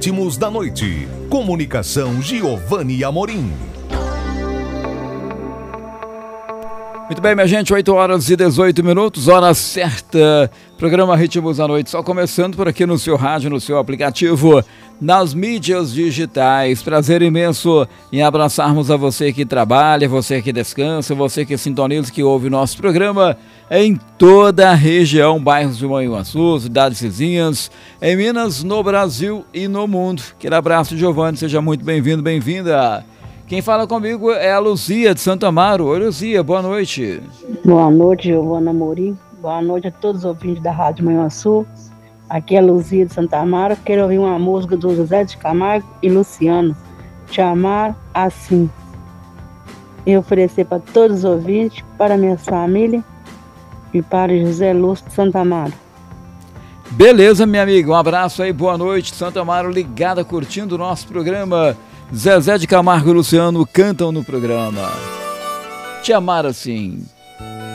Ritmos da Noite. Comunicação Giovanni Amorim. Muito bem, minha gente, 8h18, hora certa, programa Ritmos da Noite, só começando por aqui no seu rádio, no seu aplicativo, nas mídias digitais. Prazer imenso em abraçarmos a você que trabalha, você que descansa, você que sintoniza, que ouve o nosso programa em toda a região, bairros de Manhuaçu, cidades vizinhas, em Minas, no Brasil e no mundo. Aquele abraço, Giovanni, seja muito bem-vindo, bem-vinda. Quem fala comigo é a Luzia de Santo Amaro. Oi, Luzia, boa noite. Boa noite, Giovanni Amorim. Boa noite a todos os ouvintes da Rádio Manhuaçu. Aqui é a Luzia de Santo Amaro. Quero ouvir uma música do José de Camargo e Luciano, Te Amar Assim. E oferecer para todos os ouvintes, para minha família e para José Lúcio de Santo Amaro. Beleza, minha amiga. Um abraço aí, boa noite. Santo Amaro ligada, curtindo o nosso programa. Zezé de Camargo e Luciano cantam no programa Te Amar Assim.